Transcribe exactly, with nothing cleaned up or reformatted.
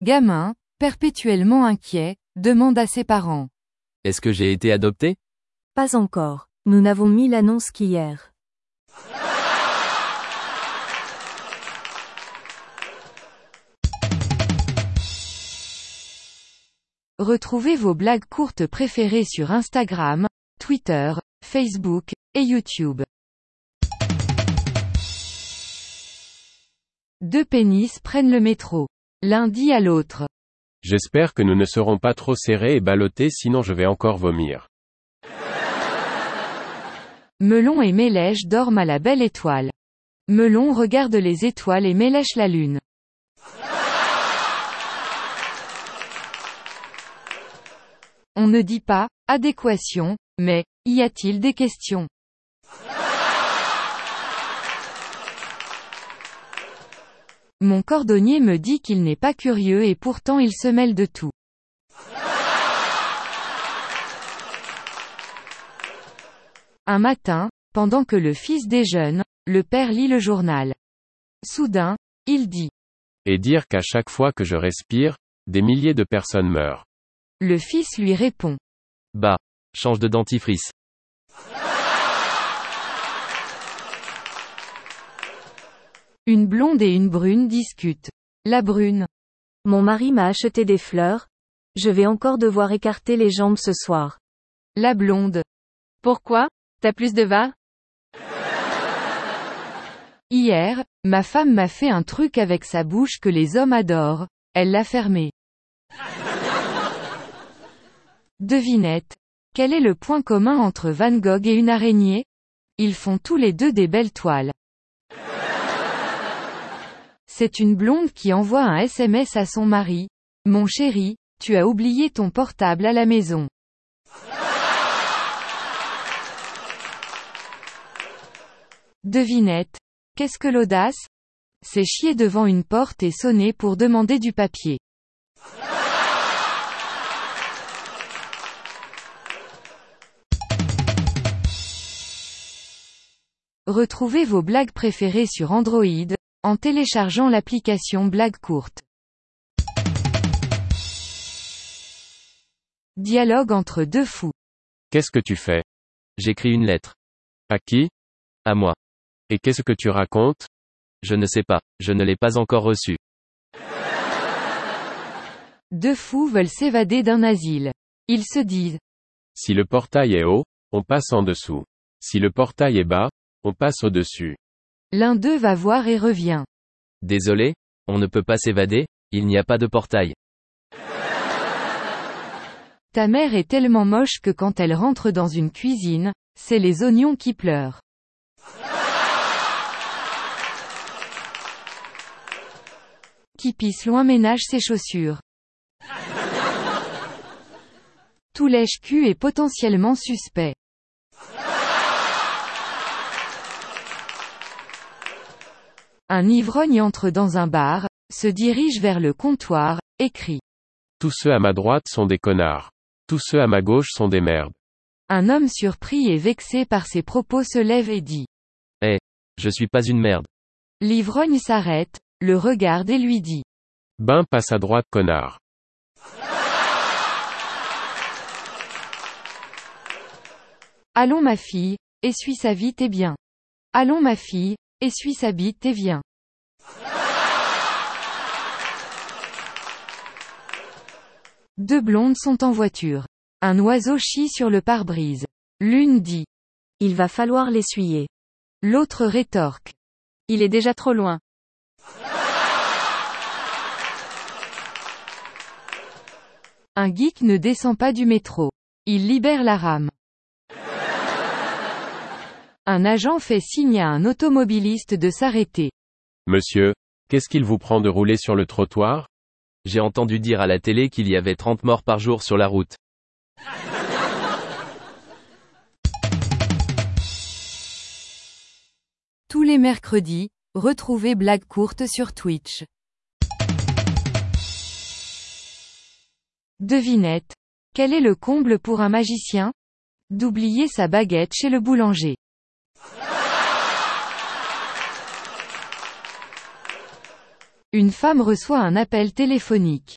Gamin, perpétuellement inquiet, demande à ses parents. Est-ce que j'ai été adopté? Pas encore. Nous n'avons mis l'annonce qu'hier. Retrouvez vos blagues courtes préférées sur Instagram, Twitter, Facebook, et YouTube. Deux pénis prennent le métro. L'un dit à l'autre. J'espère que nous ne serons pas trop serrés et ballottés sinon je vais encore vomir. Melon et Mélèche dorment à la belle étoile. Melon regarde les étoiles et Mélèche la lune. On ne dit pas « adéquation », mais « y a-t-il des questions ?» Mon cordonnier me dit qu'il n'est pas curieux et pourtant il se mêle de tout. Un matin, pendant que le fils déjeune, le père lit le journal. Soudain, il dit. Et dire qu'à chaque fois que je respire, des milliers de personnes meurent. Le fils lui répond. Bah, change de dentifrice. Une blonde et une brune discutent. La brune. Mon mari m'a acheté des fleurs. Je vais encore devoir écarter les jambes ce soir. La blonde. Pourquoi? T'as plus de va? Hier, ma femme m'a fait un truc avec sa bouche que les hommes adorent. Elle l'a fermé. Devinette. Quel est le point commun entre Van Gogh et une araignée? Ils font tous les deux des belles toiles. C'est une blonde qui envoie un S M S à son mari. Mon chéri, tu as oublié ton portable à la maison. Devinette. Qu'est-ce que l'audace? C'est chier devant une porte et sonner pour demander du papier. Retrouvez vos blagues préférées sur Android, en téléchargeant l'application Blagues courtes. Dialogue entre deux fous. Qu'est-ce que tu fais? J'écris une lettre. À qui? À moi. Et qu'est-ce que tu racontes? Je ne sais pas, je ne l'ai pas encore reçu. Deux fous veulent s'évader d'un asile. Ils se disent. Si le portail est haut, on passe en dessous. Si le portail est bas, on passe au-dessus. L'un d'eux va voir et revient. Désolé, on ne peut pas s'évader, il n'y a pas de portail. Ta mère est tellement moche que quand elle rentre dans une cuisine, c'est les oignons qui pleurent. Qui pisse loin ménage ses chaussures. Tout lèche-cul est potentiellement suspect. Un ivrogne entre dans un bar, se dirige vers le comptoir, et crie. Tous ceux à ma droite sont des connards. Tous ceux à ma gauche sont des merdes. Un homme surpris et vexé par ses propos se lève et dit. Eh, je suis pas une merde. L'ivrogne s'arrête, le regarde et lui dit. Ben passe à droite connard. Allons ma fille, essuie sa vite et bien. Allons ma fille, essuie sa bite et viens. Deux blondes sont en voiture. Un oiseau chie sur le pare-brise. L'une dit. Il va falloir l'essuyer. L'autre rétorque. Il est déjà trop loin. Un geek ne descend pas du métro. Il libère la rame. Un agent fait signe à un automobiliste de s'arrêter. Monsieur, qu'est-ce qu'il vous prend de rouler sur le trottoir? J'ai entendu dire à la télé qu'il y avait trente morts par jour sur la route. Tous les mercredis, retrouvez Blagues courtes sur Twitch. Devinette. Quel est le comble pour un magicien? D'oublier sa baguette chez le boulanger. Une femme reçoit un appel téléphonique.